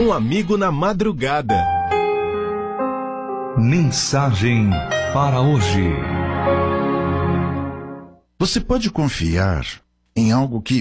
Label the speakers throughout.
Speaker 1: Um amigo na madrugada.
Speaker 2: Mensagem para hoje.
Speaker 3: Você pode confiar em algo que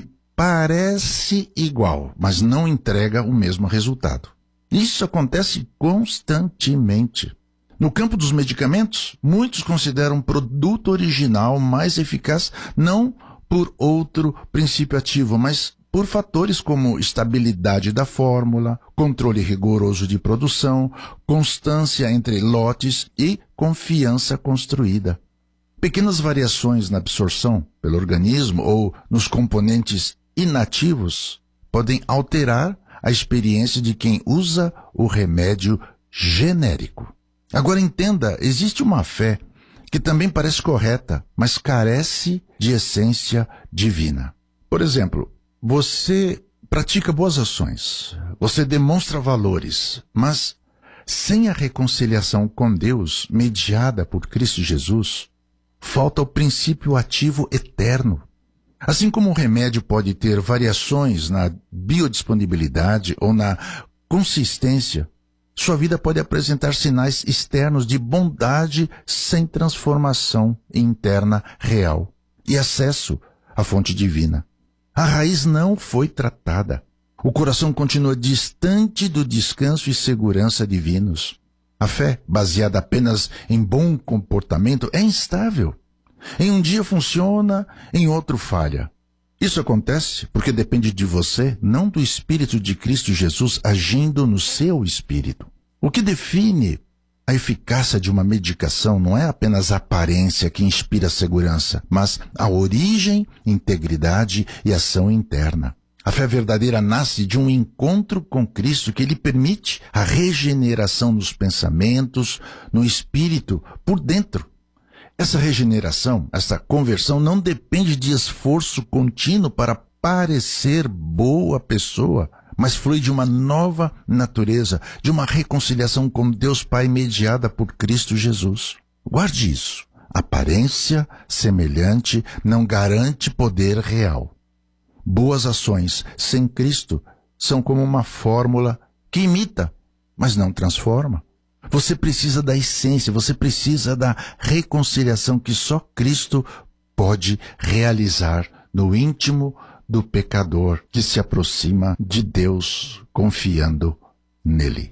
Speaker 3: parece igual, mas não entrega o mesmo resultado. Isso acontece constantemente. No campo dos medicamentos, muitos consideram o produto original mais eficaz não por outro princípio ativo, mas por fatores como estabilidade da fórmula, controle rigoroso de produção, constância entre lotes e confiança construída. Pequenas variações na absorção pelo organismo ou nos componentes inativos podem alterar a experiência de quem usa o remédio genérico. Agora entenda, existe uma fé que também parece correta, mas carece de essência divina. Por exemplo, você pratica boas ações, você demonstra valores, mas sem a reconciliação com Deus mediada por Cristo Jesus, falta o princípio ativo eterno. Assim como o remédio pode ter variações na biodisponibilidade ou na consistência, sua vida pode apresentar sinais externos de bondade sem transformação interna real e acesso à fonte divina. A raiz não foi tratada. O coração continua distante do descanso e segurança divinos. A fé, baseada apenas em bom comportamento, é instável. Em um dia funciona, em outro falha. Isso acontece porque depende de você, não do Espírito de Cristo Jesus agindo no seu espírito. O que define a eficácia de uma medicação não é apenas a aparência que inspira segurança, mas a origem, integridade e ação interna. A fé verdadeira nasce de um encontro com Cristo que lhe permite a regeneração nos pensamentos, no espírito, por dentro. Essa regeneração, essa conversão não depende de esforço contínuo para parecer boa pessoa, mas flui de uma nova natureza, de uma reconciliação com Deus Pai mediada por Cristo Jesus. Guarde isso. Aparência semelhante não garante poder real. Boas ações sem Cristo são como uma fórmula que imita, mas não transforma. Você precisa da essência, você precisa da reconciliação que só Cristo pode realizar no íntimo do pecador que se aproxima de Deus confiando nele.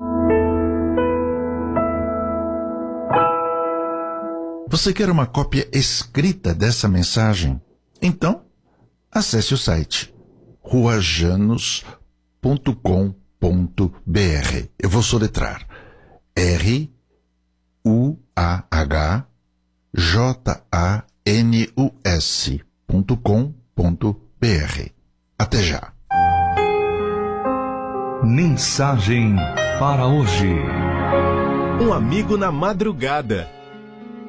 Speaker 3: Você quer uma cópia escrita dessa mensagem? Então, acesse o site ruajanos.com.br. Eu vou soletrar ruajanus.com.br. Até já.
Speaker 2: Mensagem para hoje.
Speaker 1: Um amigo na madrugada.